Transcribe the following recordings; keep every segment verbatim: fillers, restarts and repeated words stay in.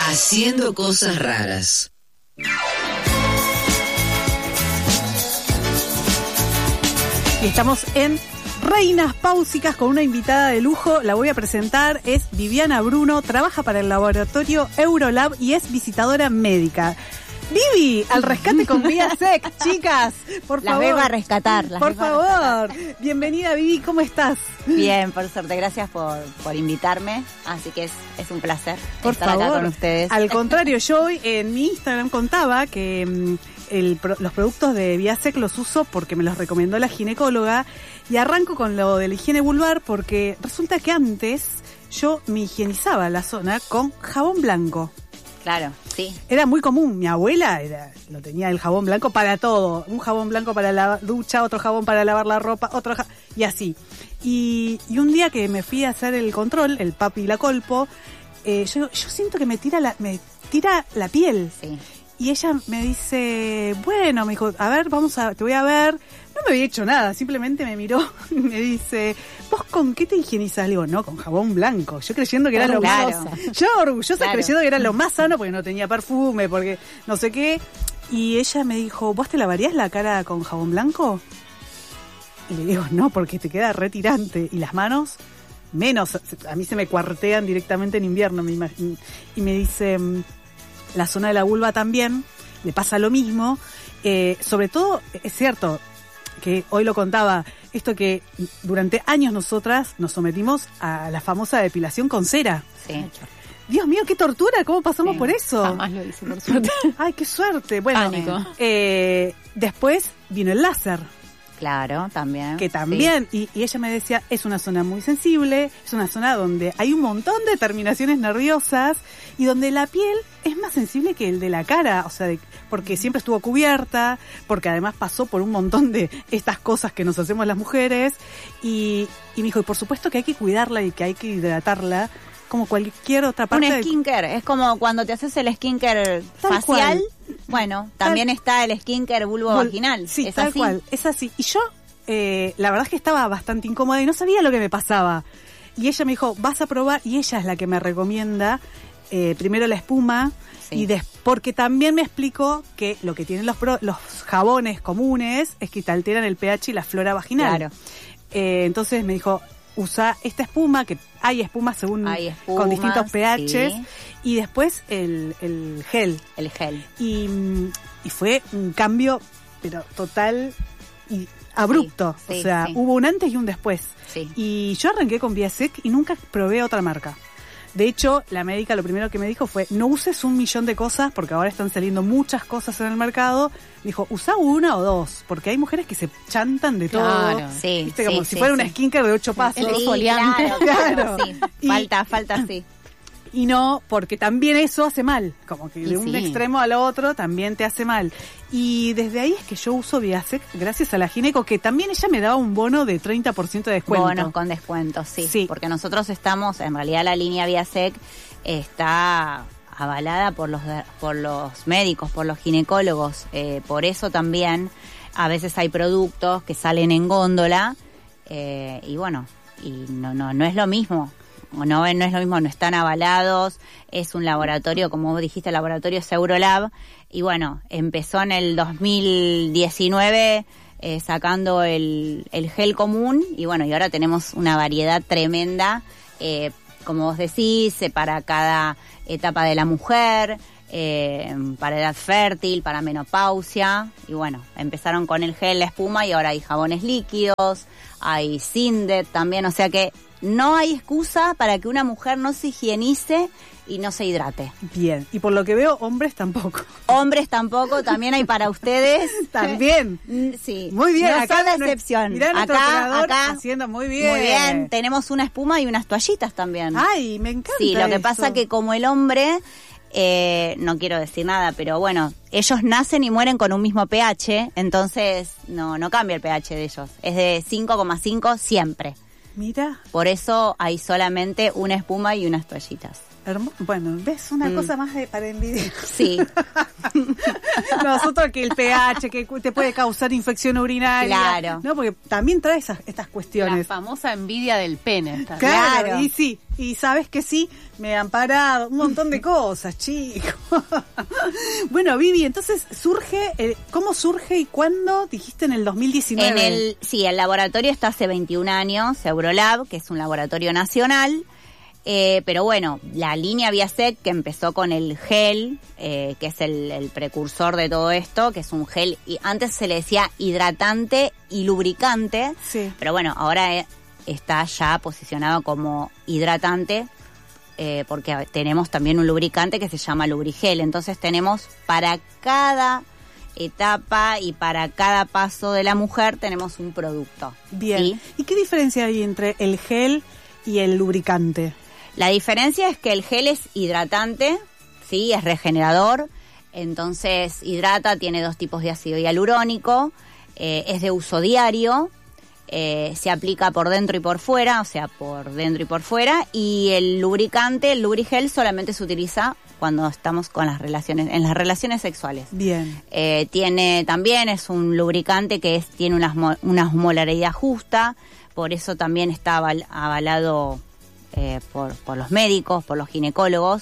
Haciendo cosas raras. Y estamos en Reinas Páusicas con una invitada de lujo. La voy a presentar. Es Viviana Bruno, trabaja para el laboratorio Eurolab y es visitadora médica. Vivi, al rescate con Viasec, chicas, por las favor. Las vengo a rescatar. Las por favor. Bienvenida, Vivi, ¿cómo estás? Bien, por suerte, gracias por, por invitarme. Así que es, es un placer por estar favor. acá con ustedes. Al contrario, yo hoy en mi Instagram contaba que el, los productos de Viasec los uso porque me los recomendó la ginecóloga. Y arranco con lo de la higiene vulvar porque resulta que antes yo me higienizaba la zona con jabón blanco. Claro, sí. Era muy común. Mi abuela era, lo tenía el jabón blanco para todo. Un jabón blanco para la ducha, otro jabón para lavar la ropa, otro ja- y así. Y, y un día que me fui a hacer el control, el papi y la colpo, eh, yo, yo siento que me tira la, me tira la piel. Sí. Y ella me dice, bueno, me dijo, a ver, vamos a, te voy a ver. No me había hecho nada, simplemente me miró y me dice, ¿vos con qué te higienizás? Le digo, no, con jabón blanco. Yo creyendo que era lo claro. más... Yo orgullosa Claro. creyendo que era lo más sano porque no tenía perfume, porque no sé qué. Y ella me dijo, ¿vos te lavarías la cara con jabón blanco? Y le digo, no, porque te queda retirante. ¿Y las manos? Menos. A mí se me cuartean directamente en invierno. Me imagino. Y me dice, la zona de la vulva también, le pasa lo mismo. Eh, sobre todo, es cierto, que hoy lo contaba, esto que durante años nosotras nos sometimos a la famosa depilación con cera. Sí. Dios mío, qué tortura, ¿cómo pasamos Sí, por eso? Jamás lo hice, por suerte. Ay, qué suerte. Bueno, Pánico. eh, después vino el láser, Claro, también. que también, y, y ella me decía, es una zona muy sensible, es una zona donde hay un montón de terminaciones nerviosas y donde la piel es más sensible que el de la cara, o sea, de, porque siempre estuvo cubierta, porque además pasó por un montón de estas cosas que nos hacemos las mujeres, y, y me dijo, y por supuesto que hay que cuidarla y que hay que hidratarla, como cualquier otra parte. Un de- skincare, es como cuando te haces el skincare Tal facial. cual. Bueno, también está el skincare vulvo Vol- vaginal. Sí, ¿Es tal así? cual, es así. Y yo, eh, la verdad es que estaba bastante incómoda y no sabía lo que me pasaba. Y ella me dijo, vas a probar, y ella es la que me recomienda, eh, primero la espuma, Sí. y des- porque también me explicó que lo que tienen los, pro- los jabones comunes es que te alteran el pH y la flora vaginal. Claro. Eh, entonces me dijo, usa esta espuma, que hay espumas según Hay espumas, con distintos pHs, sí. y después el, el gel. El gel. Y, mm, y fue un cambio, pero total y abrupto. Sí, sí, o sea, sí. hubo un antes y un después. Sí. Y yo arranqué con Viasec y nunca probé otra marca. De hecho, la médica lo primero que me dijo fue, no uses un millón de cosas, porque ahora están saliendo muchas cosas en el mercado. Me dijo, usa una o dos, porque hay mujeres que se chantan de todo. Claro. Sí, ¿Viste? sí, Como sí, si fuera sí. una skincare de ocho pasos. El Sí, exfoliante. claro, claro, Claro. sí. Y- Falta, falta, sí. Y no, porque también eso hace mal. Como que Y de un sí. extremo al otro también te hace mal. Y desde ahí es que yo uso Viasec gracias a la gineco, que también ella me daba un bono de treinta por ciento de descuento. Bonos con descuento, sí, Sí. Porque nosotros estamos, en realidad la línea Viasec está avalada por los de- por los médicos, por los ginecólogos. Eh, por eso también a veces hay productos que salen en góndola eh, y bueno, y no no no es lo mismo. No, no es lo mismo, no están avalados, es un laboratorio, como vos dijiste, el laboratorio es Eurolab, y bueno, empezó en el dos mil diecinueve eh, sacando el, el gel común, y bueno, y ahora tenemos una variedad tremenda, eh, como vos decís, eh, para cada etapa de la mujer, eh, para edad fértil, para menopausia, y bueno, empezaron con el gel, la espuma, y ahora hay jabones líquidos, hay Sindet también, o sea que no hay excusa para que una mujer no se higienice y no se hidrate. Bien. Y por lo que veo, hombres tampoco. Hombres tampoco, también hay para ustedes. También. Mm, Sí. Muy bien. No acá son la no- excepción. Mirá nuestro acá, operador acá. haciendo muy bien. Muy bien. Tenemos una espuma y unas toallitas también. Ay, me encanta. Sí, lo que eso. pasa que como el hombre, eh, no quiero decir nada, pero bueno, ellos nacen y mueren con un mismo pH, entonces no, no cambia el pH de ellos. Es de cinco coma cinco siempre. Mira. Por eso hay solamente una espuma y unas toallitas. Hermo- bueno, ¿ves? Una Mm. cosa más de, para envidiar. Sí. Nosotros que el pH, que te puede causar infección urinaria. Claro. ¿No? Porque también trae esas, estas La cuestiones. famosa envidia del pene. está. Claro, Claro. y sí, y sabes que sí, me han parado, un montón de cosas, chicos. Bueno, Vivi, entonces surge, eh, ¿cómo surge y cuándo? Dijiste en el dos mil diecinueve. En el, sí, el laboratorio está hace veintiún años, Eurolab, que es un laboratorio nacional. Eh, pero bueno, la línea Viasec, que empezó con el gel, eh, que es el, el precursor de todo esto, que es un gel, y antes se le decía hidratante y lubricante, Sí. pero bueno, ahora eh, está ya posicionado como hidratante, eh, porque tenemos también un lubricante que se llama Lubrigel. Entonces tenemos para cada etapa y para cada paso de la mujer tenemos un producto. Bien. ¿sí? ¿Y qué diferencia hay entre el gel y el lubricante? La diferencia es que el gel es hidratante, sí, es regenerador, entonces hidrata, tiene dos tipos de ácido hialurónico, eh, es de uso diario, eh, se aplica por dentro y por fuera, o sea, por dentro y por fuera, y el lubricante, el lubrigel, solamente se utiliza cuando estamos con las relaciones, en las relaciones sexuales. Bien. Eh, tiene también, es un lubricante que es, tiene una, una osmolaridad justa, por eso también está aval, avalado eh, por, por los médicos, por los ginecólogos.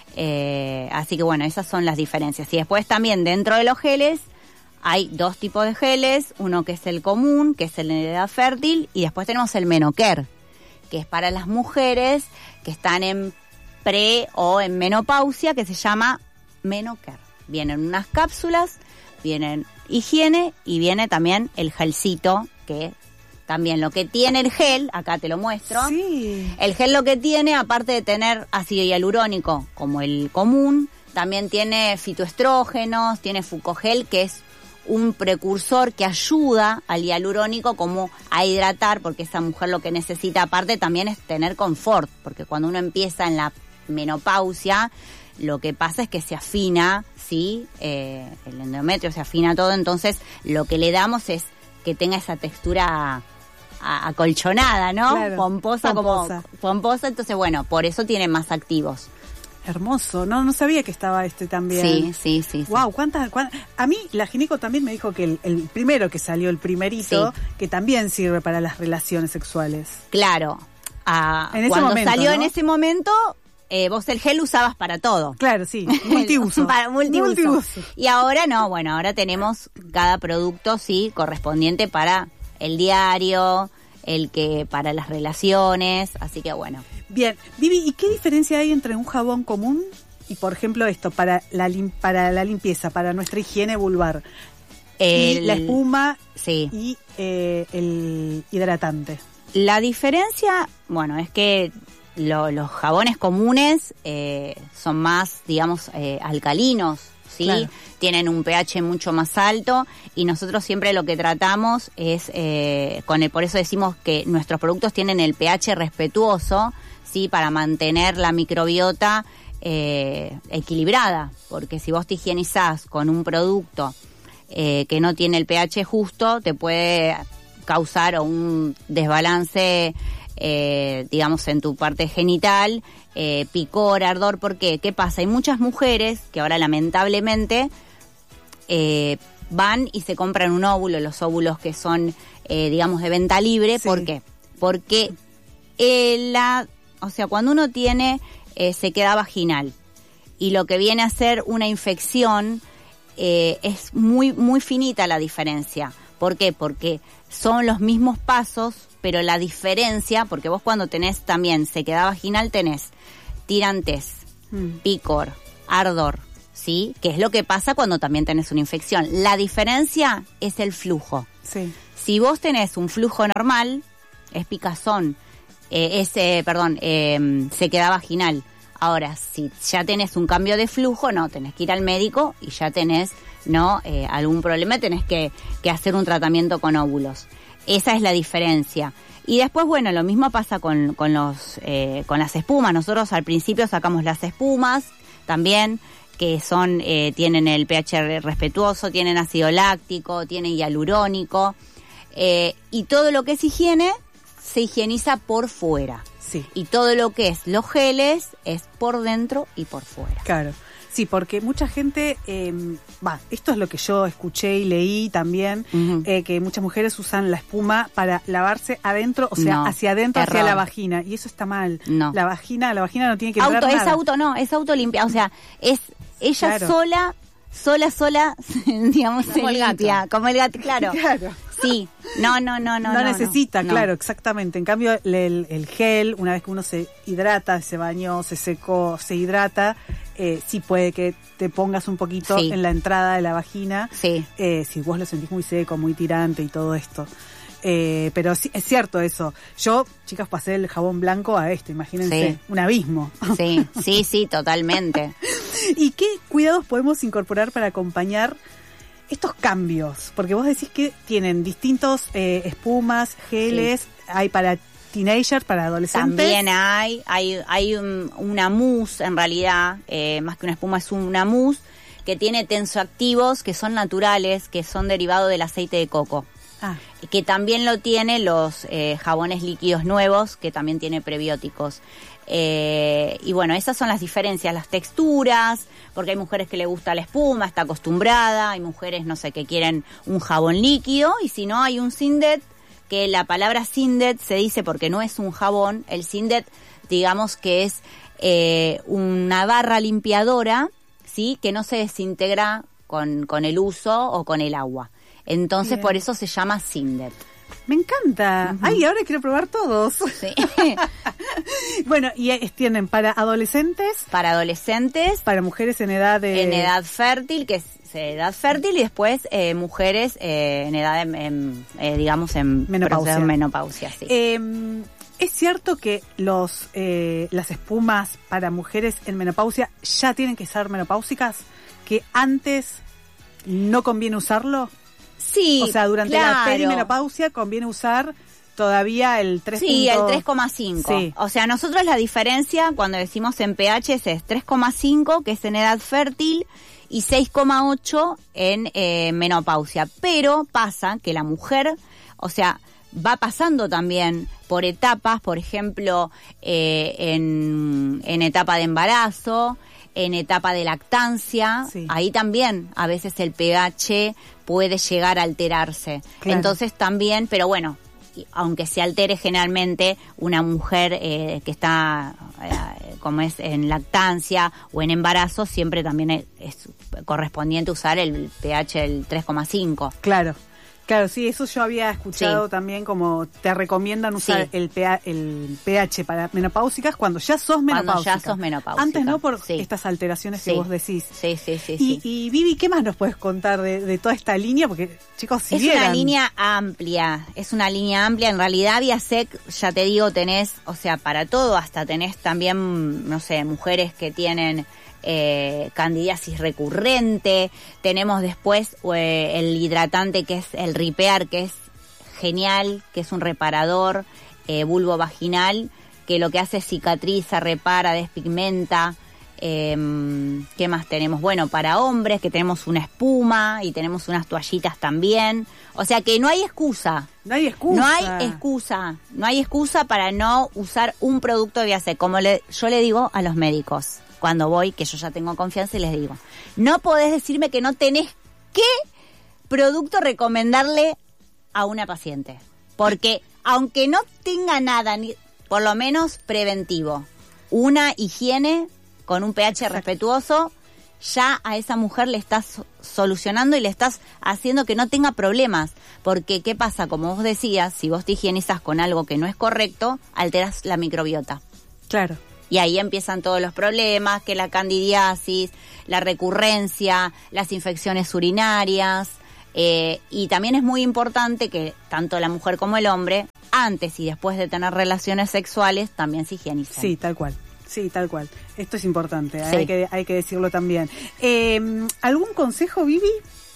Eh, así que bueno, esas son las diferencias. Y después también dentro de los geles hay dos tipos de geles, uno que es el común, que es el de edad fértil, y después tenemos el Menocare, que es para las mujeres que están en pre o en menopausia, que se llama Menocare. Vienen unas cápsulas, vienen higiene y viene también el gelcito, que también lo que tiene el gel, acá te lo muestro. Sí. El gel lo que tiene, aparte de tener ácido hialurónico como el común, también tiene fitoestrógenos, tiene fucogel, que es un precursor que ayuda al hialurónico como a hidratar, porque esa mujer lo que necesita aparte también es tener confort, porque cuando uno empieza en la menopausia, lo que pasa es que se afina, ¿sí? Eh, el endometrio se afina todo, entonces lo que le damos es que tenga esa textura a- acolchonada, ¿no? Claro, pomposa, pomposa. como pomposa, entonces bueno, por eso tiene más activos. Hermoso. No, no sabía que estaba este también. Sí, sí, sí. sí. Wow, ¿cuántas, cuántas? A mí la gineco también me dijo que el, el primero que salió, el primerito, Sí. que también sirve para las relaciones sexuales. Claro. Ah, En ese cuando momento, salió ¿no? en ese momento, eh, vos el gel usabas para todo. Claro, sí, multiuso. Para multiuso. Multiuso. Y ahora no, bueno, ahora tenemos cada producto, sí, correspondiente para el diario, el que para las relaciones, así que bueno. Bien, Vivi, ¿y qué diferencia hay entre un jabón común y, por ejemplo, esto, para la, lim- para la limpieza, para nuestra higiene vulvar? Y El- la espuma Sí. y eh, el hidratante. La diferencia, bueno, es que lo- los jabones comunes eh, son más, digamos, eh, alcalinos, ¿sí? Claro. Tienen un pH mucho más alto y nosotros siempre lo que tratamos es, eh, con el, por eso decimos que nuestros productos tienen el pH respetuoso, ¿sí? Para mantener la microbiota eh, equilibrada, porque si vos te higienizás con un producto eh, que no tiene el pH justo, te puede causar un desbalance, eh, digamos, en tu parte genital, eh, picor, ardor. ¿Por qué? ¿Qué pasa? Hay muchas mujeres que ahora lamentablemente eh, van y se compran un óvulo, los óvulos que son, eh, digamos, de venta libre. Sí. ¿Por qué? Porque eh, la, o sea, cuando uno tiene eh, sequedad vaginal y lo que viene a ser una infección, eh, es muy, muy finita la diferencia. ¿Por qué? Porque son los mismos pasos, pero la diferencia, porque vos cuando tenés también sequedad vaginal tenés tirantes, Mm. picor, ardor, ¿sí? Que es lo que pasa cuando también tenés una infección. La diferencia es el flujo. Sí. Si vos tenés un flujo normal, es picazón, eh, es, eh, perdón, eh, sequedad vaginal. Ahora, si ya tenés un cambio de flujo, no, tenés que ir al médico y ya tenés, no, eh, algún problema, tenés que, que hacer un tratamiento con óvulos. Esa es la diferencia. Y después, bueno, lo mismo pasa con, con los, eh, con las espumas. Nosotros al principio sacamos las espumas también, que son, eh, tienen el pH respetuoso, tienen ácido láctico, tienen hialurónico, eh, y todo lo que es higiene se higieniza por fuera, Sí. Y todo lo que es los geles es por dentro y por fuera. Claro. Sí, porque mucha gente, va, eh, esto es lo que yo escuché y leí también, uh-huh. eh, que muchas mujeres usan la espuma para lavarse adentro, o sea, no, hacia adentro, error. hacia la vagina, y eso está mal. No. La vagina, la vagina no tiene que entrar auto, nada. Es auto, no, es auto limpia, o sea, es ella claro. sola, sola, sola, digamos, como el limpia, gato. como el gato, claro. Claro. Sí, no, no, no, no. No, no necesita, no. claro, exactamente. En cambio, el, el gel, una vez que uno se hidrata, se bañó, se secó, se hidrata, eh, sí puede que te pongas un poquito sí. en la entrada de la vagina. Sí. Eh, si vos lo sentís muy seco, muy tirante y todo esto. Eh, pero sí, es cierto eso. Yo, chicas, pasé el jabón blanco a esto, imagínense, sí. un abismo. Sí, sí, sí, totalmente. ¿Y qué cuidados podemos incorporar para acompañar estos cambios? Porque vos decís que tienen distintos eh, espumas, geles, sí. hay para teenagers, para adolescentes. También hay, hay, hay un, una mousse en realidad, eh, más que una espuma es una mousse, que tiene tensoactivos que son naturales, que son derivados del aceite de coco. Ah. Que también lo tienen los eh, jabones líquidos nuevos, que también tiene prebióticos. Eh, y bueno, esas son las diferencias, las texturas, porque hay mujeres que le gusta la espuma, está acostumbrada, hay mujeres, no sé, que quieren un jabón líquido, y si no hay un Sindet, que la palabra Sindet se dice porque no es un jabón, el Sindet, digamos que es eh, una barra limpiadora, ¿sí? Que no se desintegra con, con el uso o con el agua. Entonces, bien. Por eso se llama Sindet. Me encanta. Uh-huh. Ay, ahora quiero probar todos. Sí. Bueno, y es, tienen para adolescentes. Para adolescentes. Para mujeres en edad de... En edad fértil, que es edad fértil, y después eh, mujeres eh, en edad, en, en, eh, digamos, en menopausia. menopausia sí. eh, ¿Es cierto que los eh, las espumas para mujeres en menopausia ya tienen que ser menopáusicas? ¿Que antes no conviene usarlo? Sí, o sea, durante claro. la perimenopausia conviene usar todavía el tres. Sí, el tres coma cinco. Sí. O sea, nosotros la diferencia cuando decimos en pH es tres coma cinco, que es en edad fértil, y seis coma ocho en eh, menopausia. Pero pasa que la mujer, o sea, va pasando también por etapas, por ejemplo, eh, en, en etapa de embarazo, en etapa de lactancia, sí. Ahí también a veces el pH puede llegar a alterarse. Claro. Entonces también, pero bueno, aunque se altere generalmente una mujer eh, que está, eh, como es en lactancia o en embarazo, siempre también es, es correspondiente usar el pH del tres coma cinco. Claro. Claro, sí, eso yo había escuchado sí. también, como te recomiendan usar sí. el, pH, el pH para menopáusicas cuando ya sos menopáusica. Cuando ya sos menopáusica. Antes no, por sí. estas alteraciones sí. que vos decís. Sí, sí, sí. Y, sí. y Vivi, ¿qué más nos puedes contar de, de toda esta línea? Porque, chicos, si Es vieran... una línea amplia, es una línea amplia. En realidad, Viasec, ya te digo, tenés, o sea, para todo, hasta tenés también, no sé, mujeres que tienen... Eh, candidiasis recurrente, tenemos después eh, el hidratante que es el Repair, que es genial, que es un reparador eh, vulvo vaginal, que lo que hace es cicatriza, repara, despigmenta. Eh, ¿Qué más tenemos? Bueno, para hombres que tenemos una espuma y tenemos unas toallitas también. O sea que no hay excusa. No hay excusa. No hay excusa. No hay excusa para no usar un producto de Viasec. Como le, yo le digo a los médicos cuando voy, que yo ya tengo confianza y les digo, no podés decirme que no tenés qué producto recomendarle a una paciente. Porque aunque no tenga nada, ni, por lo menos preventivo, una higiene con un pH Exacto. respetuoso, ya a esa mujer le estás solucionando y le estás haciendo que no tenga problemas. Porque, ¿qué pasa? Como vos decías, si vos te higienizas con algo que no es correcto, alteras la microbiota. Claro. Y ahí empiezan todos los problemas, que la candidiasis, la recurrencia, las infecciones urinarias. Eh, y también es muy importante que tanto la mujer como el hombre, antes y después de tener relaciones sexuales, también se higienicen. Sí, tal cual. Sí, tal cual. Esto es importante, sí. hay que hay que decirlo también. Eh, ¿Algún consejo, Vivi?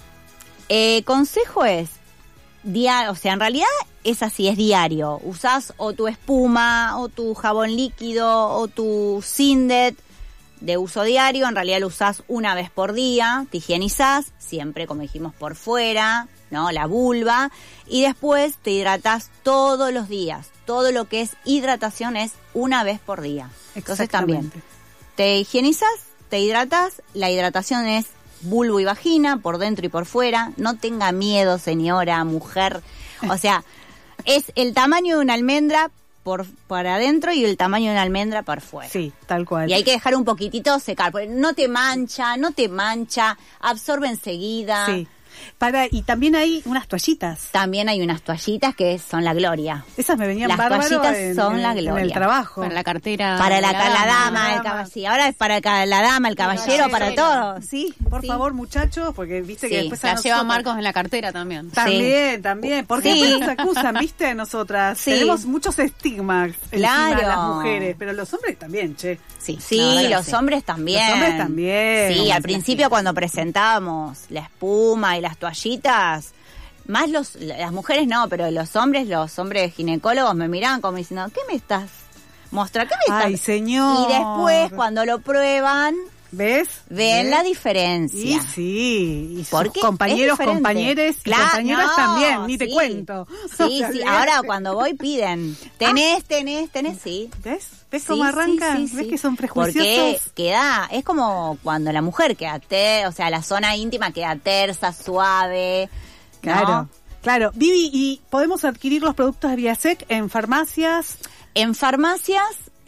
Eh, consejo es, diario, o sea, en realidad es así, es diario. Usás o tu espuma, o tu jabón líquido, o tu Sindet de uso diario. En realidad lo usás una vez por día, te higienizás, siempre, como dijimos, por fuera, ¿no? La vulva. Y después te hidratás todos los días. todo lo que es hidratación es una vez por día. Entonces también Exactamente. te higienizas, te hidratas, la hidratación es vulvo y vagina, por dentro y por fuera. No tenga miedo, señora, mujer. O sea, es el tamaño de una almendra por para adentro y el tamaño de una almendra por fuera. Sí, tal cual. Y hay que dejar un poquitito secar, porque no te mancha, no te mancha, absorbe enseguida. Sí. Para, y también hay unas toallitas. También hay unas toallitas que son la gloria. Esas me venían Las bárbaro toallitas en, son en- la en gloria. el trabajo. Para la cartera. Para la, de ca- la dama, la el dama. caballero. Sí, ahora es para ca- la dama, el caballero, para todo. Sí, Por sí. favor, muchachos, porque viste que Sí, después a La lleva nosotras- Marcos en la cartera también. También, también. Porque Sí. después nos acusan, viste, a nosotras. Sí. Tenemos muchos estigmas encima de Claro. las mujeres, pero los hombres también, che. Sí, Sí, la verdad que los sí. hombres también. Los hombres también. Sí, Como al se principio hacía. cuando presentábamos la espuma y las toallitas, más los las mujeres no, pero los hombres, los hombres ginecólogos me miraban como diciendo, ¿qué me estás mostrando? ¿Qué me Ay, estás? señor. Y después cuando lo prueban, ¿Ves? ven ¿Ves? la diferencia. Y sí, y sus Porque compañeros, es diferente. compañeres y Claro, compañeras no, también, ni te sí. cuento. Sí, O sí, sea, ahora cuando voy piden, tenés, tenés, tenés, sí. ¿Ves? ¿Ves Sí, cómo sí, arrancan? sí, ¿Ves sí. que son Porque prejuiciosos? queda, es como cuando la mujer queda ter, o sea, la zona íntima queda tersa, suave. ¿no? Claro, claro. Vivi, ¿y podemos adquirir los productos de Viasec en farmacias? En farmacias,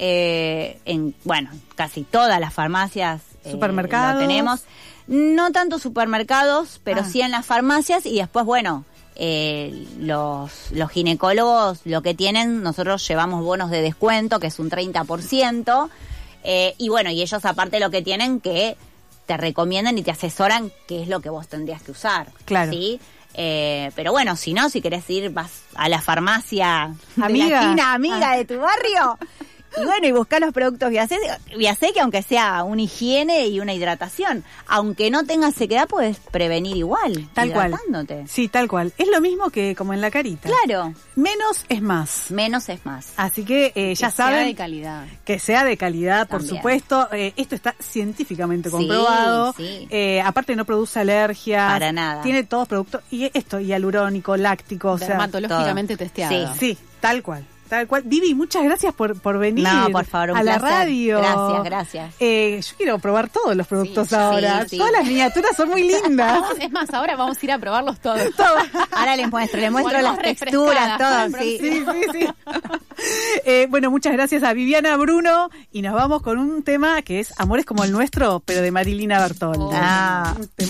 eh, en, bueno, casi todas las farmacias eh, Supermercados. lo tenemos. No tanto supermercados, pero Ah. sí en las farmacias y después, bueno, eh, los, los ginecólogos lo que tienen, nosotros llevamos bonos de descuento, que es un treinta por ciento, eh, y bueno, y ellos aparte lo que tienen que te recomiendan y te asesoran qué es lo que vos tendrías que usar. Claro. ¿Sí? Eh, pero bueno, si no, si querés ir, vas a la farmacia de Amiga. la esquina, amiga Ah. de tu barrio. Y bueno, y buscar los productos Viasec, Viasec, que aunque sea una higiene y una hidratación, aunque no tengas sequedad, puedes prevenir igual, Tal cual. hidratándote. Sí, tal cual. Es lo mismo que como en la carita. Claro, Menos es más. menos es más. Así que eh, ya Que sea saben de calidad. que sea de calidad, por También. supuesto. Eh, esto está científicamente Sí, comprobado. sí. Eh, aparte no produce alergia. Para nada. Tiene todos productos. Y esto, hialurónico, láctico, o sea. Dermatológicamente todo. testeado. Sí, tal cual. Tal cual. Vivi, muchas gracias por, por venir No, por favor, un a la placer. radio. Gracias, gracias. Eh, yo quiero probar todos los productos Sí, ahora. sí, sí. Todas las miniaturas son muy lindas. Vamos, es más, ahora vamos a ir a probarlos todos. Ahora les muestro, les muestro Volvemos las texturas, refrescadas, todo, sí. Sí, sí, sí. Eh, bueno, muchas gracias a Viviana Bruno y nos vamos con un tema que es Amores como el nuestro, pero de Marilina Bertoldi. Ah. Un tema